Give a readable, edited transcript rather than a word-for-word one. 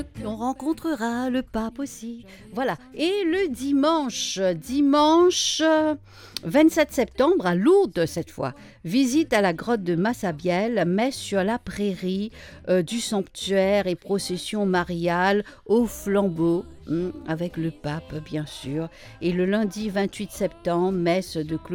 On rencontrera le pape aussi. Voilà. Et le dimanche 27 septembre, à Lourdes cette fois, visite à la grotte de Massabielle, messe sur la prairie du sanctuaire et procession mariale au flambeau, avec le pape bien sûr. Et le lundi 28 septembre, messe de clôture